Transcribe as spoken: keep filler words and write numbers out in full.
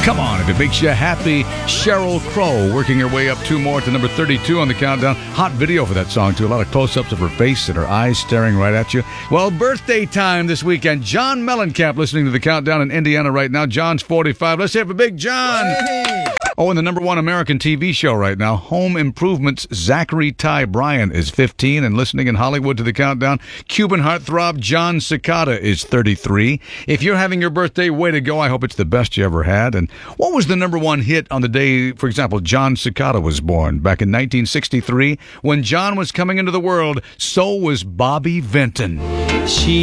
Come on, if it makes you happy, Sheryl Crow working her way up two more to number thirty-two on the countdown. Hot video for that song, too. A lot of close-ups of her face and her eyes staring right at you. Well, birthday time this weekend. John Mellencamp listening to the countdown in Indiana right now. John's forty-five. Let's hear it for Big John. Hey. Oh, and the number one American T V show right now, Home Improvement's Zachary Ty Bryan is fifteen and listening in Hollywood to the countdown. Cuban heartthrob John Cicada is thirty-three. If you're having your birthday, way to go. I hope it's the best you ever had. And what was the number one hit on the day, for example, John Cicada was born? Back in nineteen sixty-three, when John was coming into the world, so was Bobby Vinton. She